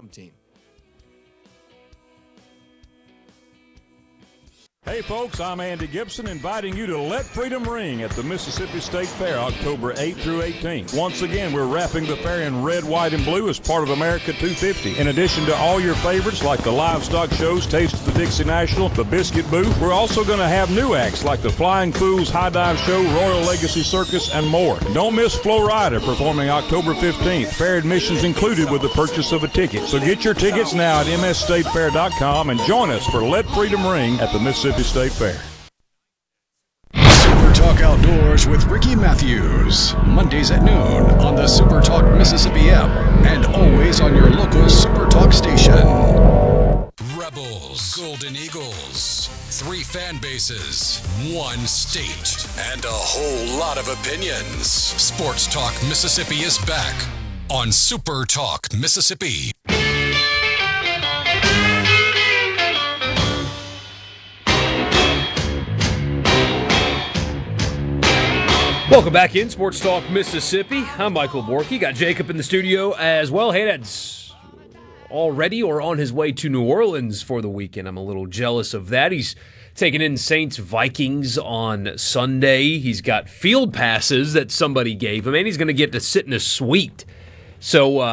home team. Hey folks, I'm Andy Gibson inviting you to Let Freedom Ring at the Mississippi State Fair October 8th through 18th. Once again, we're wrapping the fair in red, white, and blue as part of America 250. In addition to all your favorites like the livestock shows, Taste of the Dixie National, the Biscuit Booth, we're also going to have new acts like the Flying Fools High Dive Show, Royal Legacy Circus, and more. Don't miss Flo Rida performing October 15th. Fair admissions included with the purchase of a ticket. So get your tickets now at msstatefair.com and join us for Let Freedom Ring at the Mississippi State Fair. Super Talk Outdoors with Ricky Matthews. Mondays at noon on the Super Talk Mississippi app and always on your local Super Talk station. Rebels, Golden Eagles, 3 fan bases, 1 state, and a whole lot of opinions. Sports Talk Mississippi is back on Super Talk Mississippi. Welcome back in Sports Talk Mississippi. I'm Michael Borky. Got Jacob in the studio as well. Hey, Ned's already or on his way to New Orleans for the weekend. I'm a little jealous of that. He's taking in Saints Vikings on Sunday. He's got field passes that somebody gave him, and he's going to get to sit in a suite. So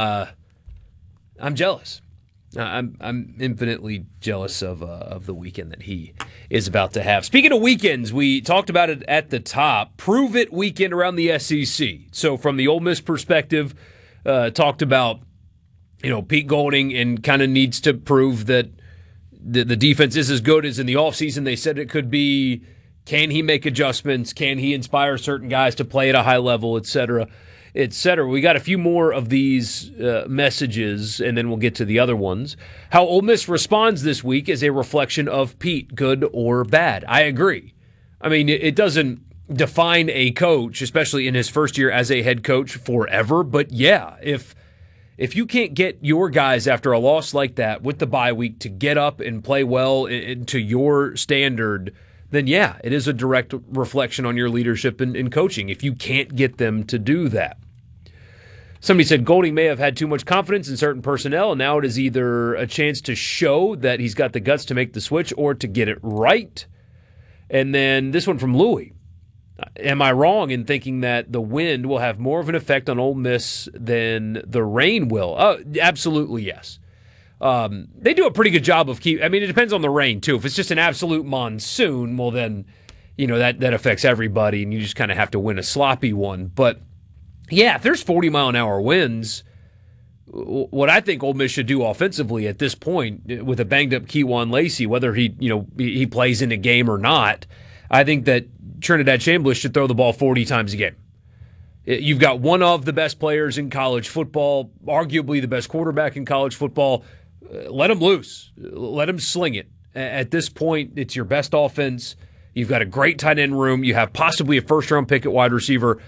I'm jealous. I'm infinitely jealous of the weekend that he is about to have. Speaking of weekends, we talked about it at the top. Prove It weekend around the SEC. So from the Ole Miss perspective, talked about Pete Golding and kind of needs to prove that the defense is as good as in the offseason they said it could be. Can he make adjustments? Can he inspire certain guys to play at a high level, et cetera? Etc. We got a few more of these messages, and then we'll get to the other ones. How Ole Miss responds this week is a reflection of Pete, good or bad. I agree. I mean, it doesn't define a coach, especially in his first year as a head coach, forever. But yeah, if you can't get your guys after a loss like that with the bye week to get up and play well to your standard, then yeah, it is a direct reflection on your leadership and coaching if you can't get them to do that. Somebody said Golding may have had too much confidence in certain personnel, and now it is either a chance to show that he's got the guts to make the switch or to get it right. And then this one from Louie. Am I wrong in thinking that the wind will have more of an effect on Ole Miss than the rain will? Oh, absolutely yes. They do a pretty good job of it depends on the rain, too. If it's just an absolute monsoon, well, then, that affects everybody, and you just kind of have to win a sloppy one. But, yeah, if there's 40-mile-an-hour winds, what I think Ole Miss should do offensively at this point with a banged-up Kejuan Lacey, whether he plays in a game or not, I think that Trinidad Chambliss should throw the ball 40 times a game. You've got one of the best players in college football, arguably the best quarterback in college football. Let him loose. Let him sling it. At this point, it's your best offense. You've got a great tight end room. You have possibly a first-round pick at wide receiver.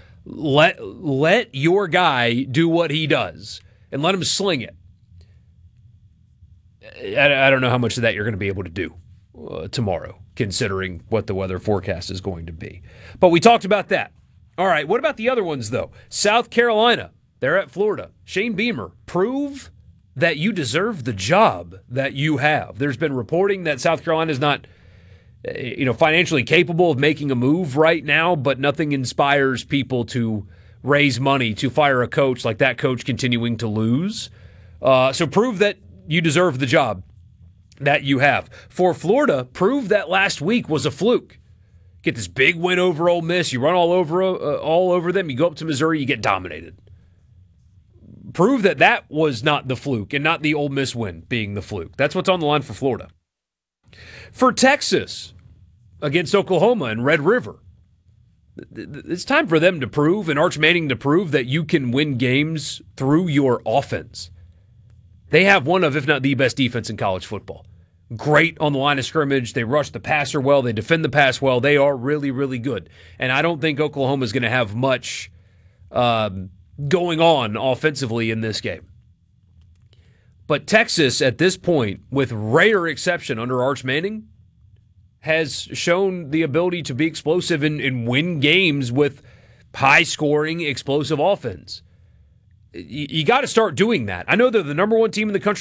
Let your guy do what he does, and let him sling it. I don't know how much of that you're going to be able to do tomorrow, considering what the weather forecast is going to be. But we talked about that. All right, what about the other ones, though? South Carolina, they're at Florida. Shane Beamer, prove that you deserve the job that you have. There's been reporting that South Carolina is not financially capable of making a move right now, but nothing inspires people to raise money to fire a coach like that coach continuing to lose. So prove that you deserve the job that you have. For Florida, prove that last week was a fluke. Get this big win over Ole Miss. You run all over them. You go up to Missouri, you get dominated. Prove that was not the fluke and not the Ole Miss win being the fluke. That's what's on the line for Florida. For Texas, against Oklahoma and Red River, it's time for them to prove, and Arch Manning to prove, that you can win games through your offense. They have one of, if not the best defense in college football. Great on the line of scrimmage. They rush the passer well. They defend the pass well. They are really, really good. And I don't think Oklahoma is going to have much going on offensively in this game. But Texas, at this point, with rare exception under Arch Manning, has shown the ability to be explosive and win games with high-scoring, explosive offense. You got to start doing that. I know they're the number one team in the country